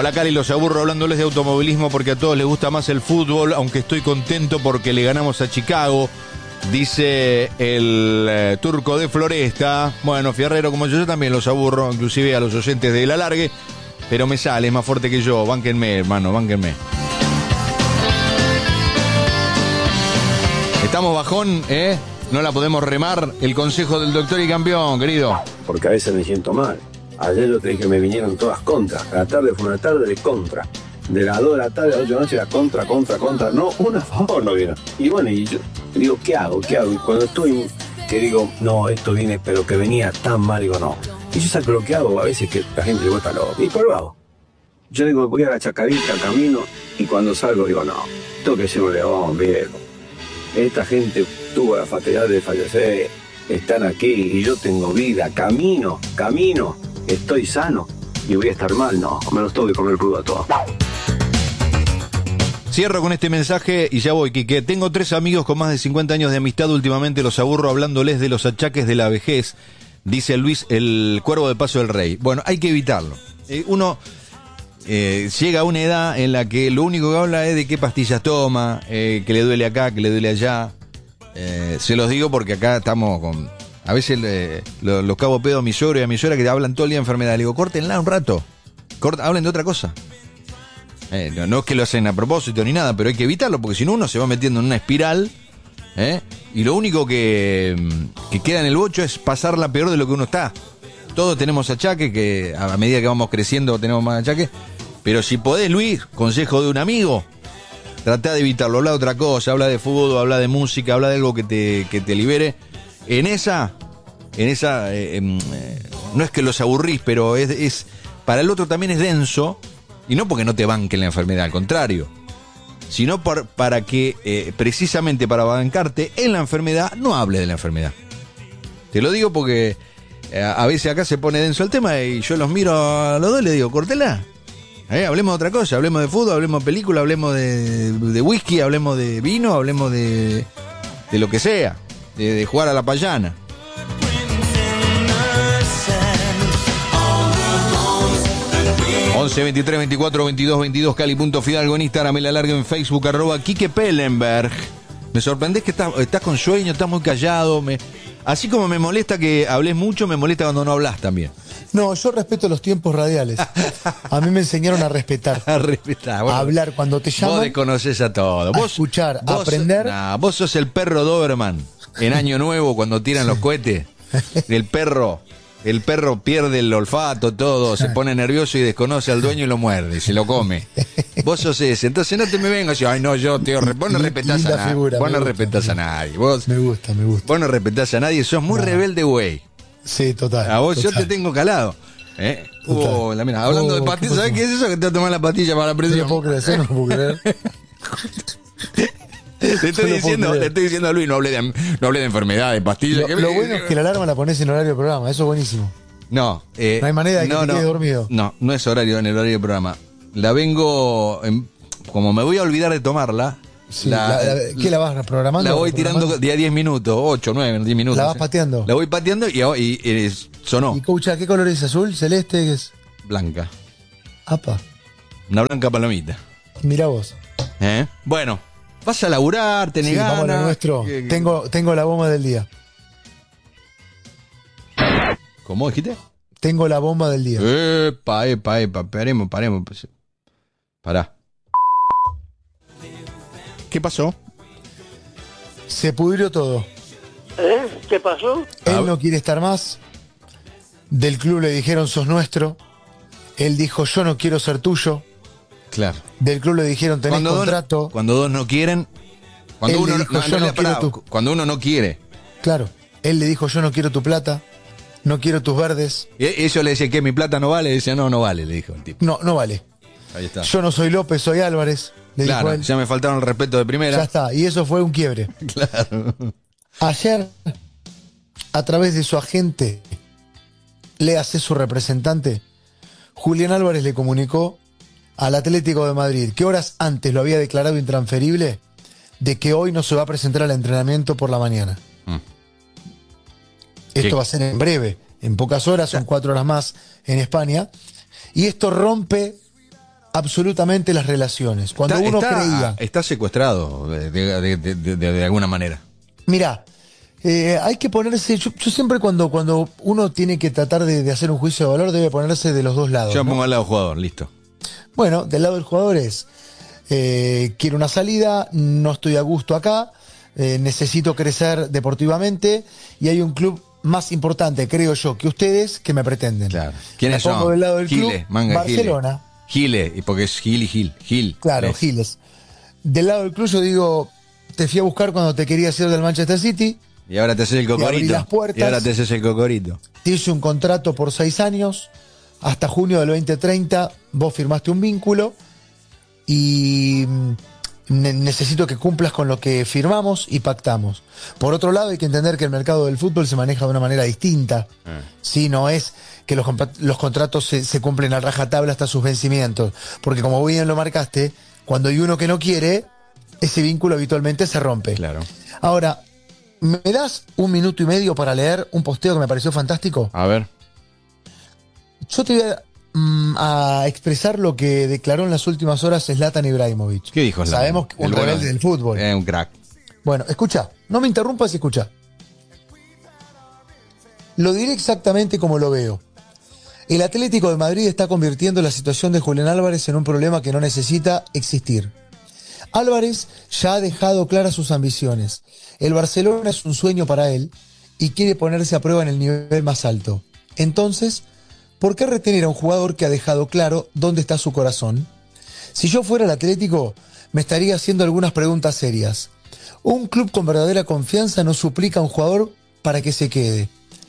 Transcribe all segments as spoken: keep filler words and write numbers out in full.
Hola Cali, los aburro hablándoles de automovilismo porque a todos les gusta más el fútbol, aunque estoy contento porque le ganamos a Chicago, dice el eh, turco de Floresta. Bueno, Fierrero, como yo, yo también los aburro, inclusive a los oyentes de La Largue, pero me sale, es más fuerte que yo. Bánquenme, hermano, bánquenme. Estamos bajón, ¿eh? No la podemos remar. El consejo del doctor y campeón, querido. Porque a veces me siento mal. Ayer yo te dije que me vinieron todas contras. La tarde fue una tarde de contra. De las dos de la tarde a las ocho de la noche era contra, contra, contra. No, una a favor no vino. Y bueno, y yo digo, ¿qué hago? ¿Qué hago? Y cuando estoy, que digo, no, esto viene, pero que venía tan mal, digo, no. Y yo saco lo que hago, a veces que la gente le vuelta loco. Y por lo hago. Yo digo, voy a la chacarita, camino, y cuando salgo digo, no, tengo que ser un león, viejo. Esta gente tuvo la fatalidad de fallecer, están aquí y yo tengo vida, camino, camino, estoy sano y voy a estar mal, no, me los tengo que comer crudo a todos. Cierro con este mensaje y ya voy, Quique. Tengo tres amigos con más de cincuenta años de amistad, últimamente los aburro hablándoles de los achaques de la vejez, dice Luis, el cuervo de Paso del Rey. Bueno, hay que evitarlo. Eh, uno... Eh, llega a una edad en la que lo único que habla es de qué pastillas toma, eh, que le duele acá, que le duele allá. Eh, se los digo porque acá estamos con... A veces eh, los, los cabo pedo a mi suegro y a mi suegra que hablan todo el día de enfermedad. Le digo, córtenla un rato. Corta, hablen de otra cosa. Eh, no, no es que lo hacen a propósito ni nada, pero hay que evitarlo porque si no uno se va metiendo en una espiral. ¿eh? Y lo único que, que queda en el bocho es pasarla peor de lo que uno está. Todos tenemos achaques, que a medida que vamos creciendo tenemos más achaques. Pero si podés, Luis, consejo de un amigo, tratá de evitarlo. Habla de otra cosa, habla de fútbol, habla de música, habla de algo que te, que te libere. En esa, en esa eh, eh, no es que los aburrís, pero es, es para el otro también es denso. Y no porque no te banquen la enfermedad, al contrario. Sino por, para que, eh, precisamente para bancarte en la enfermedad, no hable de la enfermedad. Te lo digo porque... A veces acá se pone denso el tema y yo los miro a los dos y les digo, cortela. Eh, hablemos de otra cosa, hablemos de fútbol, hablemos de película, hablemos de, de whisky, hablemos de vino, hablemos de, de lo que sea, de, de jugar a la payana. once, veintitrés, veinticuatro, veintidós, veintidós, Cali.Fidalgo en Instagram, en La Larga en Facebook, arroba Quique Pellenberg. Me sorprendés que estás, estás con sueño, estás muy callado, me... Así como me molesta que hables mucho, me molesta cuando no hablas también. No, yo respeto los tiempos radiales. A mí me enseñaron a respetar. A respetar. Bueno, a hablar cuando te llaman. Vos desconocés a todo. A vos, escuchar, vos, a aprender. Nah, vos sos el perro Doberman. En Año Nuevo, cuando tiran sí. los cohetes. El perro, el perro pierde el olfato, todo. Se pone nervioso y desconoce al dueño y lo muerde. Y se lo come. Vos sos ese. Entonces no te me vengas y ay, no, yo, tío, vos no respetás a nadie. Figura, vos no gusta, respetás a nadie. Vos, me gusta, me gusta. Vos no respetás a nadie. Sos muy no. rebelde, güey. Sí, total. A vos total. yo te tengo calado. ¿Eh? Oh, la mira, hablando oh, de pastillas, ¿sabes qué es eso? Que te va a tomar la pastilla para la presión. No puedo creer, no puedo creer. Te estoy, no diciendo, te estoy diciendo a Luis, no hablé de, no hablé de enfermedad, de pastillas. Lo, lo bueno es que la alarma la pones en horario de programa, eso es buenísimo. No, eh, no hay manera de que no, te no, quedes dormido. No, no es horario en el horario de programa. La vengo, en, como me voy a olvidar de tomarla. Sí, la, la, la, ¿Qué la vas programando? La voy tirando día diez minutos, ocho, nueve, diez minutos. ¿La vas pateando? La voy pateando y, y, y, y sonó. ¿Y escucha, qué color es? ¿Azul? ¿Celeste? ¿Qué es? Blanca. Apa. Una blanca palomita. Mirá vos. ¿Eh? Bueno, vas a laburar, tenés sí, ganas. Vamos a lo nuestro. Que, que... Tengo, tengo la bomba del día. ¿Cómo dijiste? Tengo la bomba del día. Epa, epa, epa. Paremos, paremos. Pará. ¿Qué pasó? Se pudrió todo. ¿Eh? ¿Qué pasó? Él no quiere estar más. Del club le dijeron, sos nuestro. Él dijo, yo no quiero ser tuyo. Claro. Del club le dijeron, tenés cuando contrato. Dos, cuando dos no quieren. Cuando él uno dijo, no, yo no no quiero pará, tu... Cuando uno no quiere. Claro. Él le dijo, yo no quiero tu plata. No quiero tus verdes. Y ellos le decían que mi plata no vale. Le decía, no, no vale, le dijo el tipo. No, no vale. Ahí está. Yo no soy López, soy Álvarez. Le claro, dijo él. Ya me faltaron el respeto de primera. Ya está, y eso fue un quiebre. Claro. Ayer, a través de su agente, le hace su representante, Julián Álvarez le comunicó al Atlético de Madrid que horas antes lo había declarado intransferible de que hoy no se va a presentar al entrenamiento por la mañana. Mm. Esto ¿Qué? va a ser en breve, en pocas horas, son cuatro horas más en España. Y esto rompe absolutamente las relaciones. Cuando está, uno está, creía... Está secuestrado de, de, de, de, de, de alguna manera. Mirá, eh, hay que ponerse... Yo, yo siempre cuando, cuando uno tiene que tratar de, de hacer un juicio de valor, debe ponerse de los dos lados. Yo me ¿no? pongo al lado del jugador, listo. Bueno, del lado del jugador es... Eh, quiero una salida, no estoy a gusto acá, eh, necesito crecer deportivamente y hay un club más importante, creo yo, que ustedes que me pretenden. Claro. ¿Quiénes me pongo son? del lado del Giles, club, manga Barcelona. Giles, Giles, porque es Gil y Gil. Gil. Claro, ¿ves? Giles. Del lado del club yo digo, te fui a buscar cuando te querías ir del Manchester City, Y ahora te haces el abrí cocorito. las puertas. Y ahora te haces el cocorito. te hice un contrato por seis años, hasta junio del veinte treinta vos firmaste un vínculo y mm, ne- necesito que cumplas con lo que firmamos y pactamos. Por otro lado, hay que entender que el mercado del fútbol se maneja de una manera distinta. Ah. Sí, no es que los, compa- los contratos se, se cumplen a rajatabla hasta sus vencimientos. Porque como bien lo marcaste, cuando hay uno que no quiere, ese vínculo habitualmente se rompe. Claro. Ahora, ¿me das un minuto y medio para leer un posteo que me pareció fantástico? A ver. Yo te voy a, mm, a expresar lo que declaró en las últimas horas Zlatan Ibrahimovic. ¿Qué dijo Zlatan? Sabemos que un El bueno rebelde del fútbol. Es un crack. Bueno, escucha, no me interrumpas y escucha. Lo diré exactamente como lo veo. El Atlético de Madrid está convirtiendo la situación de Julián Álvarez en un problema que no necesita existir. Álvarez ya ha dejado claras sus ambiciones. El Barcelona es un sueño para él y quiere ponerse a prueba en el nivel más alto. Entonces, ¿por qué retener a un jugador que ha dejado claro dónde está su corazón? Si yo fuera el Atlético, me estaría haciendo algunas preguntas serias. Un club con verdadera confianza no suplica a un jugador para que se quede.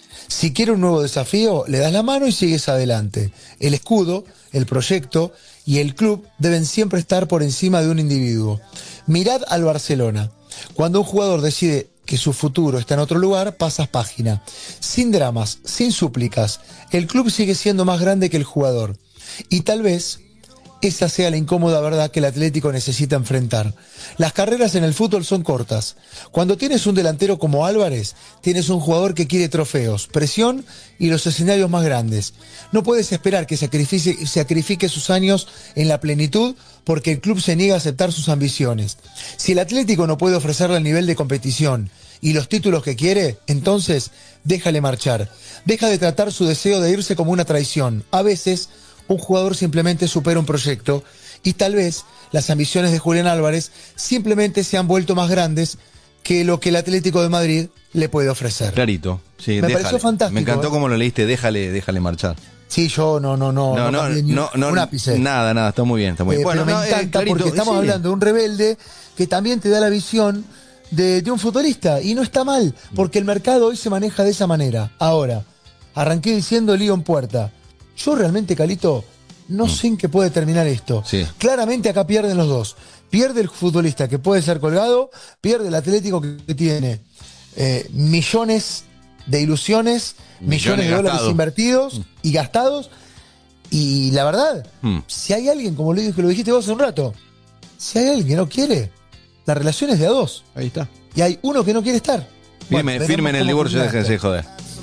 Si quiere un nuevo desafío, le das la mano y sigues adelante. El escudo, el proyecto y el club deben siempre estar por encima de un individuo. Mirad al Barcelona. Cuando un jugador decide que su futuro está en otro lugar, pasas página. Sin dramas, sin súplicas. El club sigue siendo más grande que el jugador. Y tal vez esa sea la incómoda verdad que el Atlético necesita enfrentar. Las carreras en el fútbol son cortas. Cuando tienes un delantero como Álvarez, tienes un jugador que quiere trofeos, presión y los escenarios más grandes. No puedes esperar que sacrifique, sacrifique sus años en la plenitud porque el club se niega a aceptar sus ambiciones. Si el Atlético no puede ofrecerle el nivel de competición y los títulos que quiere, entonces déjale marchar. Deja de tratar su deseo de irse como una traición. A veces un jugador simplemente supera un proyecto y tal vez las ambiciones de Julián Álvarez simplemente se han vuelto más grandes que lo que el Atlético de Madrid le puede ofrecer. Clarito. Sí, Me déjale. pareció fantástico. Me encantó ¿eh? cómo lo leíste. Déjale, déjale marchar. Sí, yo no, no, no, No, no, cambié ni no, no, un ápice. nada, nada. Está muy bien, está muy Eh, bien. Bueno, pero no, me eh, encanta clarito, porque estamos sí. hablando de un rebelde que también te da la visión de, de un futbolista y no está mal, porque el mercado hoy se maneja de esa manera. Ahora, arranqué diciendo lío en puerta. Yo realmente, Calito, no sé en qué puede terminar esto. Sí. Claramente acá pierden los dos. Pierde el futbolista que puede ser colgado, pierde el Atlético que, que tiene eh, millones de ilusiones, millones, Millones de dólares gastados. invertidos y gastados. Y la verdad, Mm. si hay alguien, como lo, que lo dijiste vos hace un rato, si hay alguien que no quiere, la relación es de a dos. Ahí está. Y hay uno que no quiere estar. Firme, Bueno, firmen el veremos divorcio, cómo déjense de joder.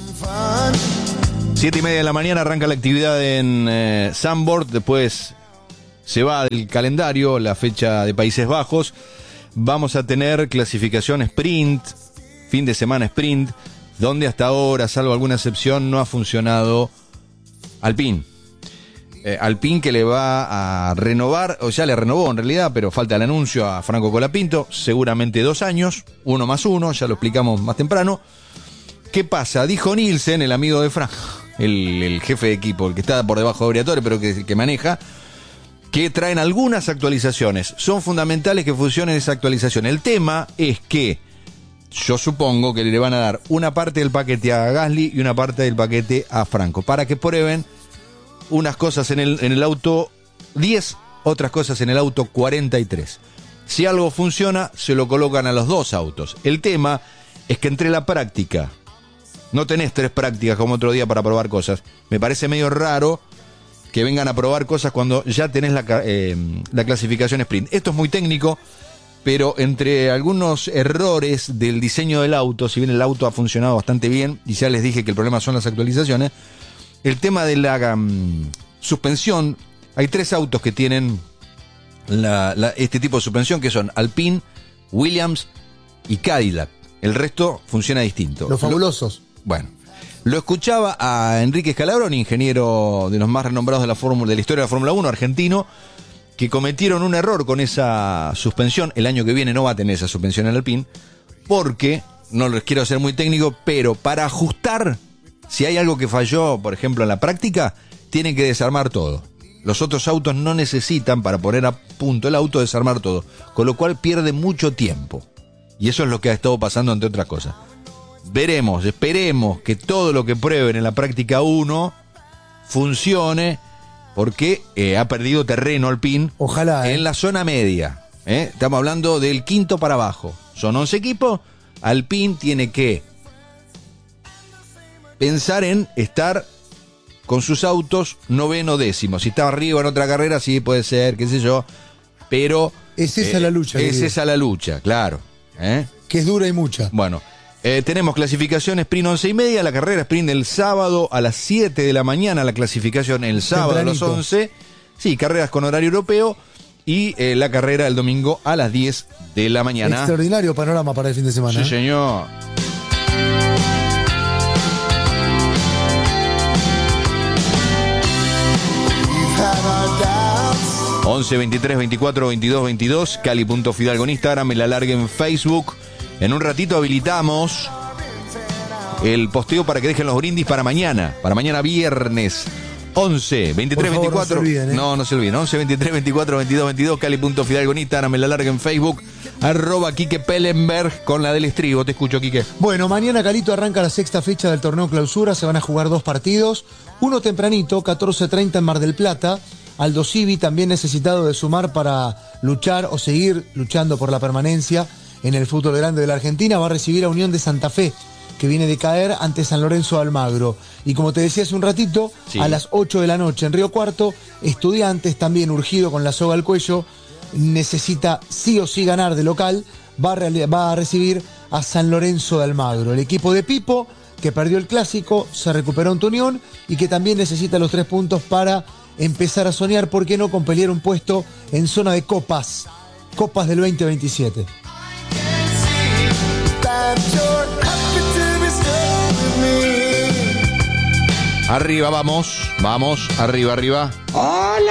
Siete y media de la mañana arranca la actividad en eh, Zandvoort, después se va del calendario la fecha de Países Bajos. Vamos a tener clasificación sprint, fin de semana sprint, donde hasta ahora, salvo alguna excepción, no ha funcionado Alpine. Eh, Alpine que le va a renovar, o ya le renovó en realidad, pero falta el anuncio a Franco Colapinto, seguramente dos años, uno más uno, ya lo explicamos más temprano. ¿Qué pasa? Dijo Nielsen, el amigo de Franco, el, el jefe de equipo, el que está por debajo de Briatore, pero que, que maneja, que traen algunas actualizaciones. Son fundamentales que funcionen esa actualización. El tema es que yo supongo que le van a dar una parte del paquete a Gasly y una parte del paquete a Franco, para que prueben unas cosas en el, en el auto diez, otras cosas en el auto cuarenta y tres. Si algo funciona, se lo colocan a los dos autos. El tema es que entre la práctica, no tenés tres prácticas como otro día para probar cosas. Me parece medio raro que vengan a probar cosas cuando ya tenés la, eh, la clasificación sprint. Esto es muy técnico, pero entre algunos errores del diseño del auto, si bien el auto ha funcionado bastante bien, y ya les dije que el problema son las actualizaciones, el tema de la um, suspensión Hay tres autos que tienen la, la, este tipo de suspensión, que son Alpine, Williams y Cadillac. El resto funciona distinto. Los fabulosos. Lo, bueno, lo escuchaba a Enrique Scalabroni, ingeniero de los más renombrados de la fórmula, de la historia de la Fórmula uno, argentino, que cometieron un error con esa suspensión. El año que viene no va a tener esa suspensión en Alpine, porque, no les quiero ser muy técnico, pero para ajustar, si hay algo que falló, por ejemplo, en la práctica, tienen que desarmar todo. Los otros autos no necesitan, para poner a punto el auto, desarmar todo, con lo cual pierde mucho tiempo. Y eso es lo que ha estado pasando, entre otras cosas. Veremos, esperemos que todo lo que prueben en la práctica uno funcione, porque eh, ha perdido terreno Alpine. Ojalá, eh. en la zona media. ¿eh? Estamos hablando del quinto para abajo. Son once equipos. Alpine tiene que pensar en estar con sus autos noveno décimo. Si está arriba en otra carrera, sí puede ser, qué sé yo. Pero es esa eh, la lucha. Es esa la lucha, claro. ¿eh? Que es dura y mucha. Bueno. Eh, tenemos clasificación sprint once y media, la carrera sprint el sábado a las siete de la mañana, la clasificación el sábado Tempranito. A las once, sí, carreras con horario europeo, y eh, la carrera el domingo a las diez de la mañana. Extraordinario panorama para el fin de semana. Sí, ¿eh? señor. once, veintitrés, veinticuatro, veintidós, veintidós, Cali.Fidalgo en Instagram, el alargue en Facebook. En un ratito habilitamos el posteo para que dejen los brindis para mañana, para mañana viernes. once, veintitrés, favor, veinticuatro. No se olviden, ¿eh? No, no se olviden. once, veintitrés, veinticuatro, veintidós, veintidós, Cali.Fidalgo en Instagram, el alargue en Facebook, arroba Quique Pellenberg con la del estribo. Te escucho, Quique. Bueno, mañana, Calito, arranca la sexta fecha del torneo Clausura. Se van a jugar dos partidos. Uno tempranito, catorce treinta en Mar del Plata. Aldo Civi, también necesitado de sumar para luchar o seguir luchando por la permanencia en el fútbol grande de la Argentina, va a recibir a Unión de Santa Fe, que viene de caer ante San Lorenzo de Almagro. Y como te decía hace un ratito, sí. a las ocho de la noche en Río Cuarto, Estudiantes, también urgido con la soga al cuello, necesita sí o sí ganar de local, va a, va a recibir a San Lorenzo de Almagro. El equipo de Pipo, que perdió el clásico, se recuperó ante Unión y que también necesita los tres puntos para empezar a soñar, ¿por qué no?, con pelear un puesto en zona de copas, copas del veinte veintisiete. Arriba, vamos, vamos, arriba, arriba. Hola.